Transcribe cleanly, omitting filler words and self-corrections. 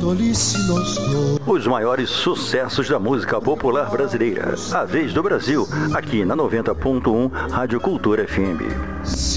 Os maiores sucessos da música popular brasileira. A Vez do Brasil, aqui na 90.1 Rádio Cultura FM.